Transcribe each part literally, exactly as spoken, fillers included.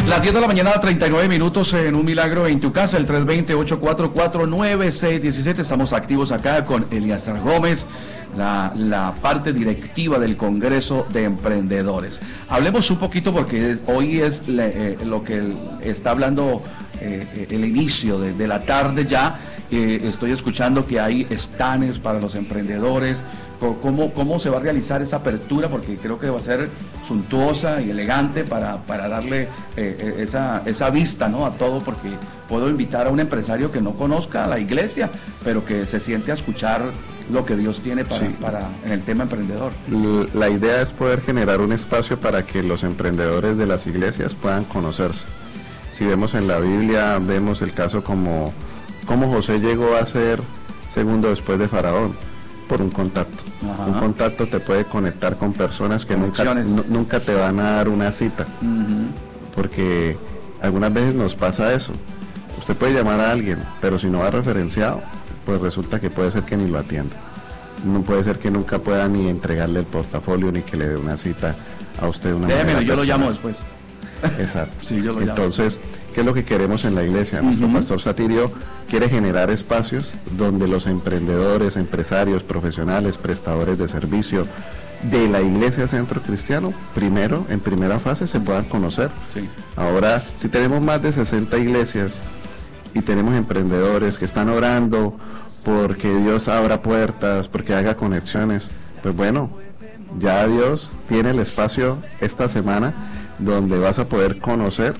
Las diez de la mañana, treinta y nueve minutos en Un Milagro en tu Casa, el tres dos cero, ocho cuatro cuatro, nueve seis uno siete. Estamos activos acá con Elíasar Gómez, la, la parte directiva del Congreso de Emprendedores. Hablemos un poquito porque hoy es le, eh, lo que está hablando eh, el inicio de, de la tarde ya. Eh, estoy escuchando que hay stands para los emprendedores. ¿Cómo, ¿Cómo se va a realizar esa apertura? Porque creo que va a ser suntuosa y elegante para, para darle eh, esa, esa vista, ¿no?, a todo, porque puedo invitar a un empresario que no conozca la iglesia, pero que se siente a escuchar lo que Dios tiene para, sí. para en el tema emprendedor. La idea es poder generar un espacio para que los emprendedores de las iglesias puedan conocerse. Si vemos en la Biblia, vemos el caso como, como José llegó a ser segundo después de Faraón, por un contacto. Ajá. Un contacto te puede conectar con personas que nunca, n- nunca te van a dar una cita, uh-huh. porque algunas veces nos pasa eso. Usted puede llamar a alguien, pero si no va referenciado, pues resulta que puede ser que ni lo atienda. No puede ser que nunca pueda ni entregarle el portafolio ni que le dé una cita a usted de una Déjemelo, manera yo personal. lo llamo después. Exacto. Sí, yo lo Entonces, llamo. ¿Qué es lo que queremos en la iglesia? Nuestro uh-huh. pastor Satirio quiere generar espacios donde los emprendedores, empresarios, profesionales, prestadores de servicio de la iglesia Centro Cristiano, primero, en primera fase, se puedan conocer. Sí. Ahora, si tenemos más de sesenta iglesias y tenemos emprendedores que están orando porque Dios abra puertas, porque haga conexiones, pues bueno, ya Dios tiene el espacio esta semana donde vas a poder conocer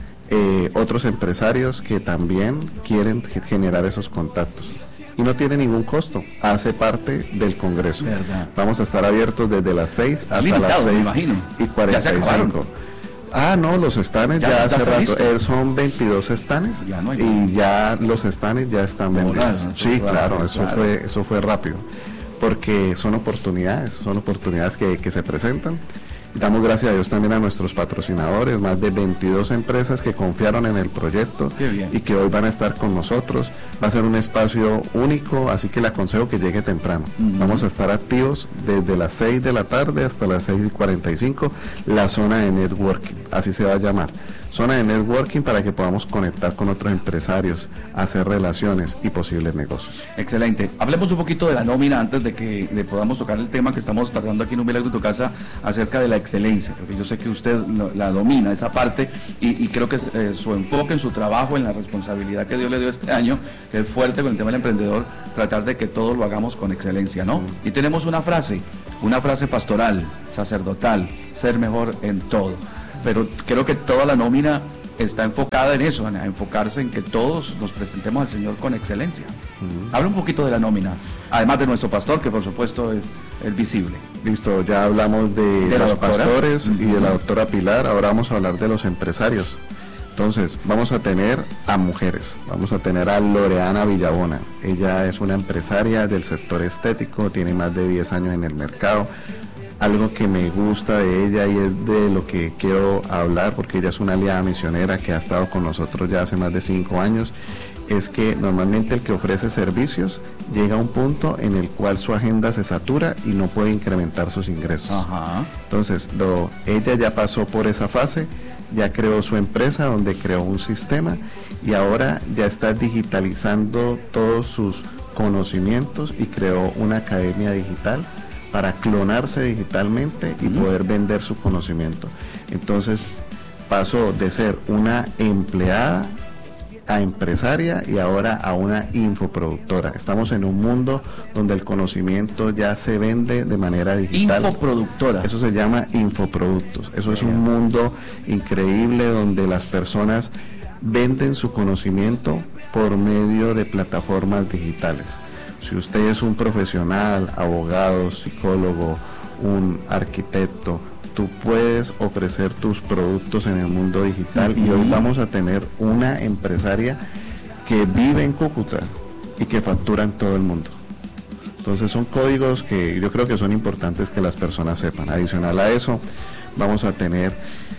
Eh, otros empresarios que también quieren generar esos contactos y no tiene ningún costo, hace parte del Congreso. ¿Verdad? Vamos a estar abiertos desde las seis hasta limitado, las seis y cuarenta y cinco. Ah, no, los stands ya, ya hace rato, eh, son veintidós stands ya no y ya los stands ya están vendidos. No, sí, claro, rápido, eso claro. fue eso fue rápido, porque son oportunidades, son oportunidades que, que se presentan. Damos gracias a Dios también a nuestros patrocinadores, más de veintidós empresas que confiaron en el proyecto y que hoy van a estar con nosotros. Va a ser un espacio único, así que le aconsejo que llegue temprano. Uh-huh. Vamos a estar activos desde las seis de la tarde hasta las seis y cuarenta y cinco, la zona de networking, así se va a llamar. Zona de networking para que podamos conectar con otros empresarios, hacer relaciones y posibles negocios. Excelente. Hablemos un poquito de la nómina antes de que de podamos tocar el tema que estamos tratando aquí en Un Milagro en tu Casa acerca de la excelencia, porque yo sé que usted la domina, esa parte, y, y creo que eh, su enfoque en su trabajo, en la responsabilidad que Dios le dio este año, que es fuerte con el tema del emprendedor, tratar de que todo lo hagamos con excelencia, ¿no? Mm. Y tenemos una frase, una frase pastoral, sacerdotal, ser mejor en todo. Pero creo que toda la nómina está enfocada en eso, en enfocarse en que todos nos presentemos al Señor con excelencia. Uh-huh. Habla un poquito de la nómina, además de nuestro pastor, que por supuesto es el visible. Listo, ya hablamos de, de los doctora? pastores uh-huh. y de la doctora Pilar, ahora vamos a hablar de los empresarios. Entonces, vamos a tener a mujeres, vamos a tener a Loreana Villabona. Ella es una empresaria del sector estético, tiene más de diez años en el mercado. Algo que me gusta de ella y es de lo que quiero hablar, porque ella es una aliada misionera que ha estado con nosotros ya hace más de cinco años, es que normalmente el que ofrece servicios llega a un punto en el cual su agenda se satura y no puede incrementar sus ingresos. Ajá. Entonces, lo, ella ya pasó por esa fase, ya creó su empresa donde creó un sistema y ahora ya está digitalizando todos sus conocimientos y creó una academia digital para clonarse digitalmente y uh-huh. poder vender su conocimiento. Entonces pasó de ser una empleada a empresaria y ahora a una infoproductora. Estamos en un mundo donde el conocimiento ya se vende de manera digital. Infoproductora. Eso se llama infoproductos. Eso es un mundo increíble donde las personas venden su conocimiento por medio de plataformas digitales. Si usted es un profesional, abogado, psicólogo, un arquitecto, tú puedes ofrecer tus productos en el mundo digital. Uh-huh. Y hoy vamos a tener una empresaria que vive en Cúcuta y que factura en todo el mundo. Entonces son códigos que yo creo que son importantes que las personas sepan. Adicional a eso, vamos a tener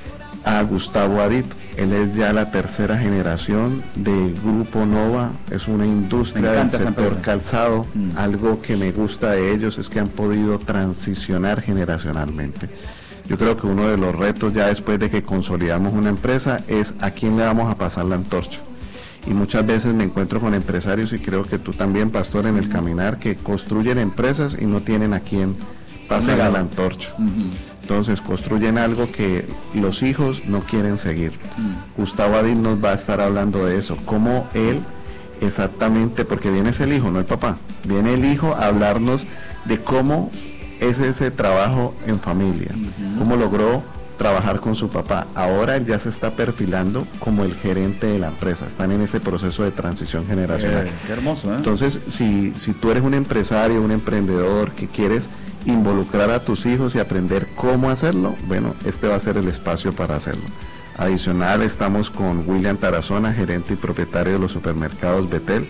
a Gustavo Adit. Él es ya la tercera generación de Grupo Nova, es una industria del sector calzado. Mm. Algo que me gusta de ellos es que han podido transicionar generacionalmente. Yo creo que uno de los retos ya después de que consolidamos una empresa es a quién le vamos a pasar la antorcha. Y muchas veces me encuentro con empresarios, y creo que tú también, Pastor, en el caminar, que construyen empresas y no tienen a quién pasarle la antorcha. Uh-huh. Entonces construyen algo que los hijos no quieren seguir. Uh-huh. Gustavo Adil nos va a estar hablando de eso, cómo él exactamente, porque viene es el hijo, no el papá, viene el hijo a hablarnos de cómo es ese trabajo en familia, uh-huh. cómo logró trabajar con su papá. Ahora él ya se está perfilando como el gerente de la empresa, están en ese proceso de transición generacional. Eh, qué hermoso, ¿eh? Entonces, si, si tú eres un empresario, un emprendedor que quieres involucrar a tus hijos y aprender cómo hacerlo, bueno, este va a ser el espacio para hacerlo. Adicional, estamos con William Tarazona, gerente y propietario de los supermercados Betel.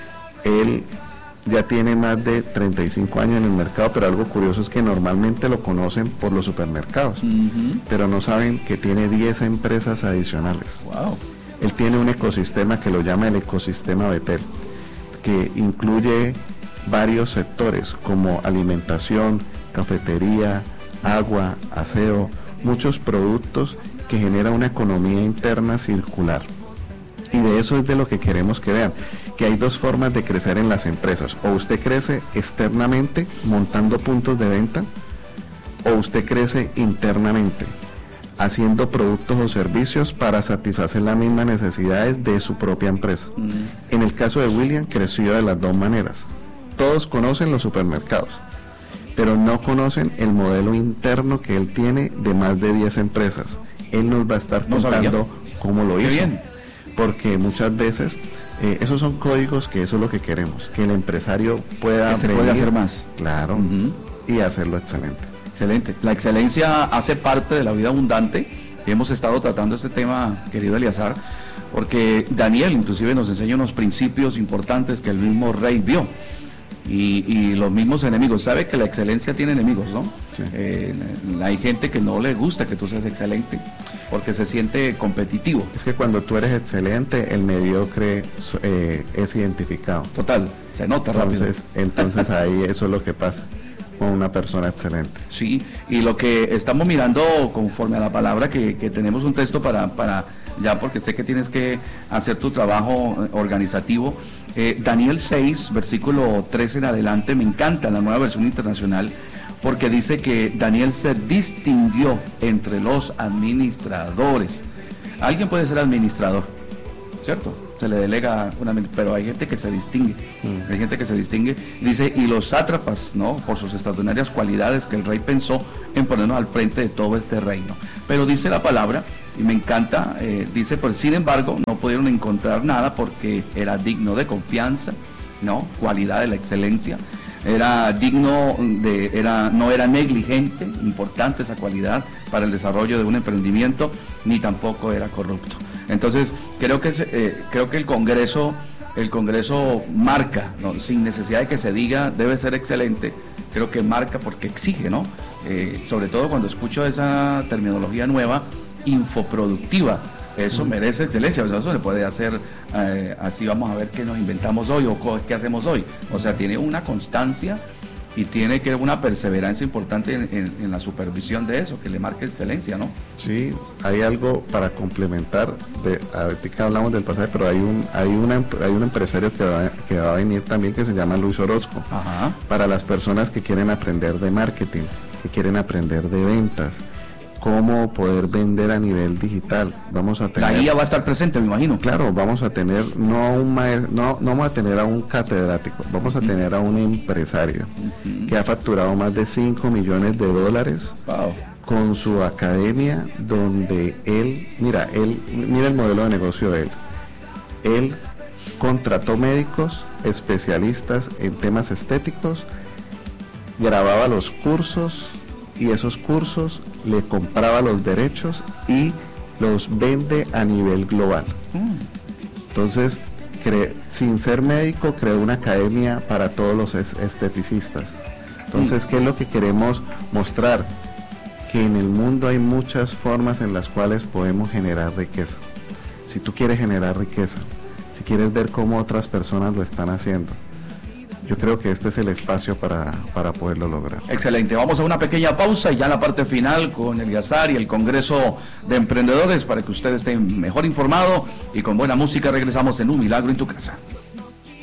Él ya tiene más de treinta y cinco años en el mercado, pero algo curioso es que normalmente lo conocen por los supermercados, uh-huh. pero no saben que tiene diez empresas adicionales. Wow. Él tiene un ecosistema que lo llama el ecosistema Betel, que incluye varios sectores como alimentación, cafetería, agua, aseo, muchos productos que genera una economía interna circular. Y de eso es de lo que queremos que vean, que hay dos formas de crecer en las empresas: o usted crece externamente montando puntos de venta, o usted crece internamente haciendo productos o servicios para satisfacer las mismas necesidades de su propia empresa. Uh-huh. En el caso de William, creció de las dos maneras. Todos conocen los supermercados, pero no conocen el modelo interno que él tiene de más de diez empresas. Él nos va a estar no contando sabía. cómo lo hizo. Bien. Porque muchas veces eh, esos son códigos que eso es lo que queremos, que el empresario pueda que se puede hacer más. Claro, uh-huh. y hacerlo excelente. Excelente. La excelencia hace parte de la vida abundante. Hemos estado tratando este tema, querido Eliazar, porque Daniel inclusive nos enseña unos principios importantes que el mismo rey vio. Y, y los mismos enemigos, sabe que la excelencia tiene enemigos, ¿no? Sí. Eh, hay gente que no le gusta que tú seas excelente porque se siente competitivo. Es que cuando tú eres excelente, el mediocre eh, es identificado. Total, se nota entonces, rápido. Entonces ahí eso es lo que pasa con una persona excelente. Sí, y lo que estamos mirando conforme a la palabra, que, que tenemos un texto para, para ya, porque sé que tienes que hacer tu trabajo organizativo. Eh, Daniel seis, versículo trece en adelante, me encanta la nueva versión internacional, porque dice que Daniel se distinguió entre los administradores. Alguien puede ser administrador, ¿cierto? Se le delega una, pero hay gente que se distingue, mm. hay gente que se distingue, dice, y los sátrapas, ¿no? Por sus extraordinarias cualidades que el rey pensó en ponernos al frente de todo este reino. Pero dice la palabra, y me encanta, eh, dice, pues sin embargo, no pudieron encontrar nada porque era digno de confianza, ¿no? Cualidad de la excelencia, era digno de, era, no era negligente, importante esa cualidad para el desarrollo de un emprendimiento, ni tampoco era corrupto. Entonces, creo que eh, creo que el Congreso, el Congreso marca, ¿no? Sin necesidad de que se diga, debe ser excelente, creo que marca porque exige, ¿no? Eh, sobre todo cuando escucho esa terminología nueva, infoproductiva, eso uh-huh. merece excelencia. O sea, eso le puede hacer eh, así, vamos a ver qué nos inventamos hoy o qué hacemos hoy. O sea, tiene una constancia y tiene que una perseverancia importante en, en, en la supervisión de eso, que le marque excelencia, ¿no? Sí, hay algo para complementar, de, ahorita hablamos del pasaje, pero hay un hay una hay un empresario que va, que va a venir también que se llama Luis Orozco. Ajá. Para las personas que quieren aprender de marketing, que quieren aprender de ventas, cómo poder vender a nivel digital. Vamos a tener, la I A va a estar presente, me imagino. Claro, vamos a tener no un maestro, no, no vamos a tener a un catedrático, vamos uh-huh. a tener a un empresario uh-huh. que ha facturado más de cinco millones de dólares wow. con su academia, donde él, mira, él, mira el modelo de negocio de él. Él contrató médicos especialistas en temas estéticos, grababa los cursos y esos cursos le compraba los derechos y los vende a nivel global. Mm. Entonces, cre- sin ser médico, creó una academia para todos los es- esteticistas. Entonces, mm. ¿qué es lo que queremos mostrar? Que en el mundo hay muchas formas en las cuales podemos generar riqueza. Si tú quieres generar riqueza, si quieres ver cómo otras personas lo están haciendo, yo creo que este es el espacio para, para poderlo lograr. Excelente, vamos a una pequeña pausa y ya en la parte final con Eliazar y el Congreso de Emprendedores para que usted esté mejor informado y con buena música regresamos en Un Milagro en tu Casa.